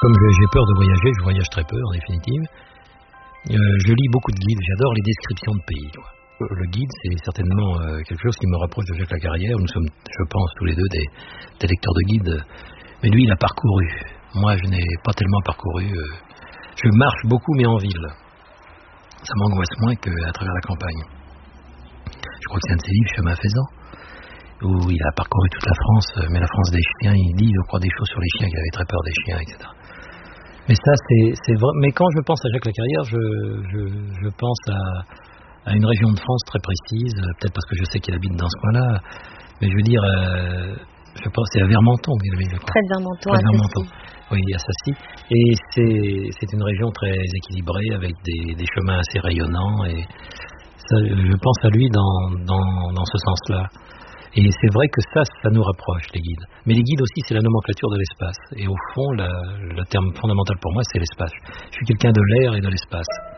Comme j'ai peur de voyager, je voyage très peu en définitive. Je lis beaucoup de guides, j'adore les descriptions de pays. Le guide, c'est certainement quelque chose qui me rapproche de Jacques Lacarrière. Nous sommes, je pense, tous les deux des lecteurs de guides. Mais lui, il a parcouru. Moi, je n'ai pas tellement parcouru. Je marche beaucoup, mais en ville. Ça m'angoisse moins qu'à travers la campagne. Je crois que c'est un de ses livres, Chemin faisant, où il a parcouru toute la France, mais la France des chiens. Il dit, je crois, des choses sur les chiens, qu'il avait très peur des chiens, etc. Mais ça, c'est vrai. Mais quand je pense à Jacques Lacarrière, je pense à une région de France très précise, peut-être parce que je sais qu'il habite dans ce coin-là, mais je veux dire, je pense c'est à Vermenton qu'il habite, je crois. Près de Vermenton, à Sassy. Oui, à Sassy. Et c'est une région très équilibrée, avec des chemins assez rayonnants, et ça, je pense à lui dans ce sens-là. Et c'est vrai que ça nous rapproche, les guides. Mais les guides aussi, c'est la nomenclature de l'espace. Et au fond, le terme fondamental pour moi, c'est l'espace. Je suis quelqu'un de l'air et de l'espace.